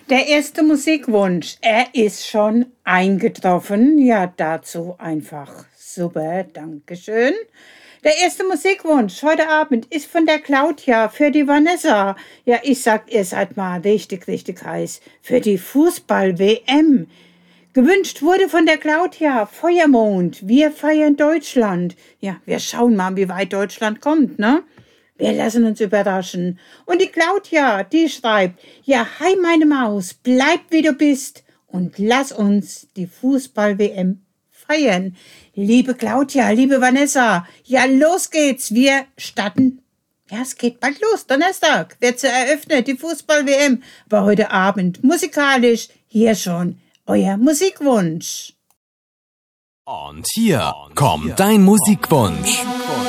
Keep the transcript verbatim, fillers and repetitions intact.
Der erste Musikwunsch, er ist schon eingetroffen. Ja, dazu einfach super, Dankeschön. Der erste Musikwunsch heute Abend ist von der Claudia für die Vanessa. Ja, ich sag, ihr seid mal richtig, richtig heiß. Für die Fußball-W M. Gewünscht wurde von der Claudia Feuermond. Wir feiern Deutschland. Ja, wir schauen mal, wie weit Deutschland kommt, ne? Wir lassen uns überraschen. Und die Claudia, die schreibt, ja, hi meine Maus, bleib wie du bist und lass uns die Fußball-W M feiern. Liebe Claudia, liebe Vanessa, ja, los geht's. Wir starten, ja, es geht bald los. Donnerstag wird sie eröffnet, die Fußball-W M. Aber heute Abend musikalisch hier schon euer Musikwunsch. Und hier kommt dein Musikwunsch.